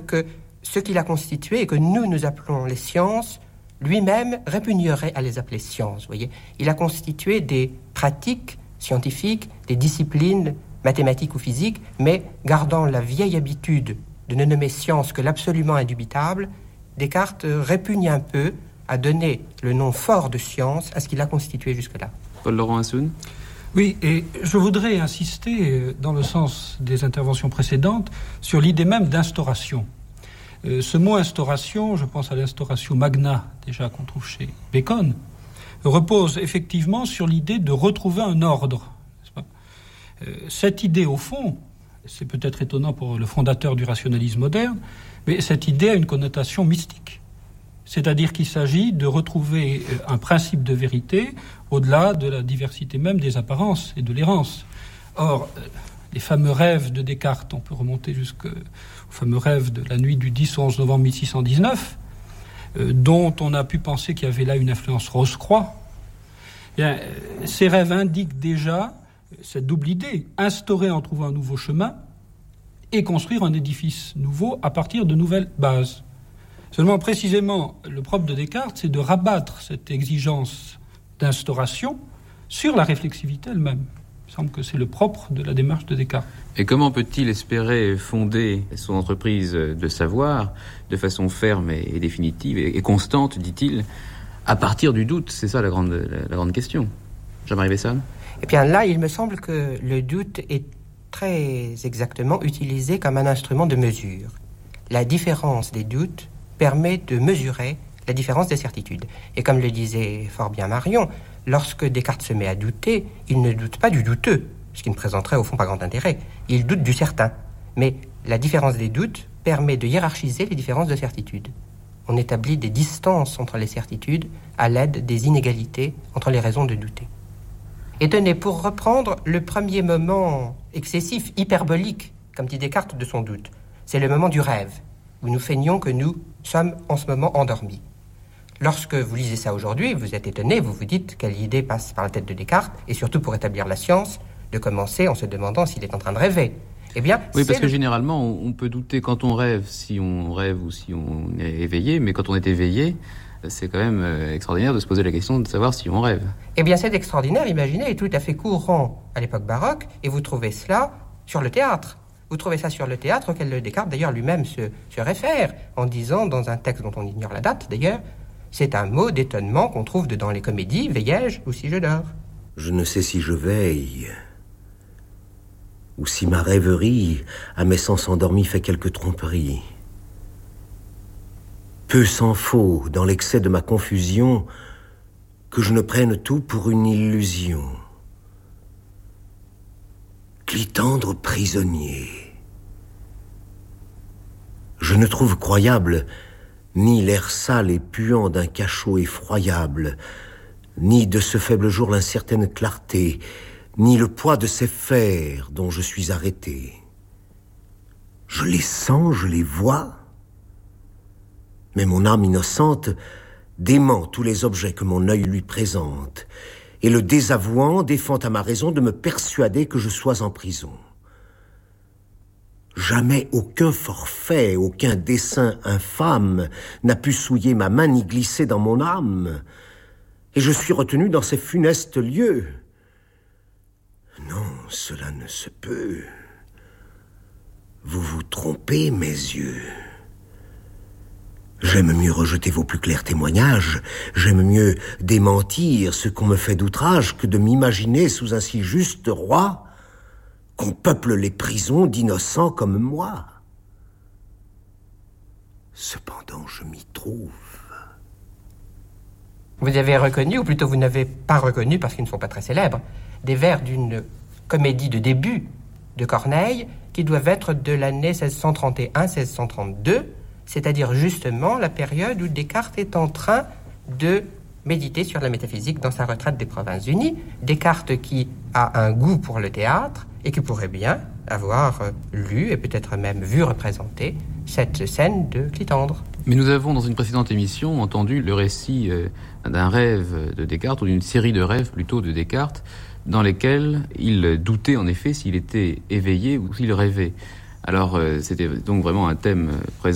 que ce qu'il a constitué et que nous appelons les sciences, lui-même répugnerait à les appeler sciences, vous voyez. Il a constitué des pratiques scientifiques, des disciplines mathématiques ou physiques, mais gardant la vieille habitude de ne nommer science que l'absolument indubitable, Descartes répugne un peu à donner le nom fort de science à ce qu'il a constitué jusque-là. Paul-Laurent Assoun. Oui, et je voudrais insister, dans le sens des interventions précédentes, sur l'idée même d'instauration. Ce mot instauration, je pense à l'instauration magna, déjà qu'on trouve chez Bacon, repose effectivement sur l'idée de retrouver un ordre. N'est-ce pas ? Cette idée, au fond, c'est peut-être étonnant pour le fondateur du rationalisme moderne, mais cette idée a une connotation mystique. C'est-à-dire qu'il s'agit de retrouver un principe de vérité au-delà de la diversité même des apparences et de l'errance. Or, les fameux rêves de Descartes, on peut remonter jusqu'au fameux rêve de la nuit du 10 au 11 novembre 1619, dont on a pu penser qu'il y avait là une influence Rose-Croix. Bien, ces rêves indiquent déjà cette double idée, instaurer en trouvant un nouveau chemin et construire un édifice nouveau à partir de nouvelles bases. Seulement, précisément, le propre de Descartes, c'est de rabattre cette exigence d'instauration sur la réflexivité elle-même. Il me semble que c'est le propre de la démarche de Descartes. Et comment peut-il espérer fonder son entreprise de savoir de façon ferme et définitive et constante, dit-il, à partir du doute? C'est ça la grande question. Jean-Marie Besson. Eh bien là, il me semble que le doute est très exactement utilisé comme un instrument de mesure. La différence des doutes permet de mesurer la différence des certitudes. Et comme le disait fort bien Marion, lorsque Descartes se met à douter, il ne doute pas du douteux, ce qui ne présenterait au fond pas grand intérêt. Il doute du certain. Mais la différence des doutes permet de hiérarchiser les différences de certitudes. On établit des distances entre les certitudes à l'aide des inégalités entre les raisons de douter. Et tenez, pour reprendre le premier moment excessif, hyperbolique, comme dit Descartes, de son doute, c'est le moment du rêve, où nous feignons que nous sommes en ce moment endormis. Lorsque vous lisez ça aujourd'hui, vous êtes étonné, vous vous dites quelle idée passe par la tête de Descartes, et surtout pour établir la science, de commencer en se demandant s'il est en train de rêver. Eh bien, oui, parce que généralement, on peut douter quand on rêve, si on rêve ou si on est éveillé, mais quand on est éveillé, c'est quand même extraordinaire de se poser la question de savoir si on rêve. Eh bien, c'est extraordinaire, imaginez, est tout à fait courant à l'époque baroque, et vous trouvez cela sur le théâtre. Vous trouvez ça sur le théâtre, auquel Descartes, d'ailleurs, lui-même se réfère, en disant, dans un texte dont on ignore la date, d'ailleurs, c'est un mot d'étonnement qu'on trouve dans les comédies, veillais-je ou si je dors. Je ne sais si je veille, ou si ma rêverie, à mes sens endormis, fait quelque tromperie. Peu s'en faut, dans l'excès de ma confusion, que je ne prenne tout pour une illusion. Clitandre prisonnier. Je ne trouve croyable ni l'air sale et puant d'un cachot effroyable, ni de ce faible jour l'incertaine clarté, ni le poids de ces fers dont je suis arrêté. Je les sens, je les vois, mais mon âme innocente dément tous les objets que mon œil lui présente, et le désavouant défend à ma raison de me persuader que je sois en prison. Jamais aucun forfait, aucun dessein infâme n'a pu souiller ma main ni glisser dans mon âme, et je suis retenu dans ces funestes lieux. Non, cela ne se peut. Vous vous trompez, mes yeux. J'aime mieux rejeter vos plus clairs témoignages, j'aime mieux démentir ce qu'on me fait d'outrage que de m'imaginer sous un si juste roi qu'on peuple les prisons d'innocents comme moi. Cependant, je m'y trouve. Vous avez reconnu, ou plutôt vous n'avez pas reconnu, parce qu'ils ne sont pas très célèbres, des vers d'une comédie de début de Corneille qui doivent être de l'année 1631-1632, c'est-à-dire justement la période où Descartes est en train de méditer sur la métaphysique dans sa retraite des Provinces-Unies. Descartes qui a un goût pour le théâtre et qui pourrait bien avoir lu et peut-être même vu représenter cette scène de Clitandre. Mais nous avons dans une précédente émission entendu le récit d'un rêve de Descartes, ou d'une série de rêves plutôt de Descartes, dans lesquels il doutait en effet s'il était éveillé ou s'il rêvait. Alors c'était donc vraiment un thème présent